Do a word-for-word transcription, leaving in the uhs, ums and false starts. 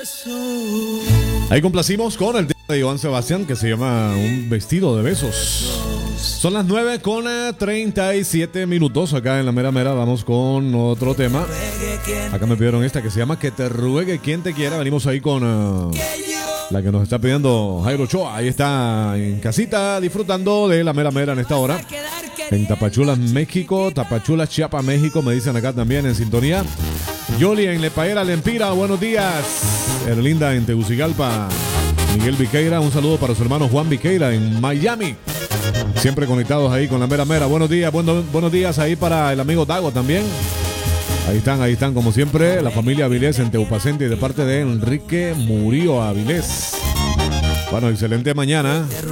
Ahí complacimos con el tema de Joan Sebastián que se llama Un vestido de besos. Son las nueve con treinta y siete minutos acá en la mera mera. Vamos con otro tema. Acá me pidieron esta que se llama Que te ruegue quien te quiera. Venimos ahí con uh, la que nos está pidiendo Jairo Ochoa. Ahí está en casita disfrutando de la mera mera en esta hora. En Tapachulas, México. Tapachulas, Chiapas, México. Me dicen acá también en sintonía. Yoli en Lepaera, Lempira. Buenos días. Erlinda en Tegucigalpa. Miguel Viqueira. Un saludo para su hermano Juan Viqueira en Miami. Siempre conectados ahí con la mera mera. Buenos días, bueno, buenos días ahí para el amigo Dago también. Ahí están, ahí están como siempre. La familia Avilés en Teupacente y de parte de Enrique Murillo Avilés. Bueno, excelente mañana.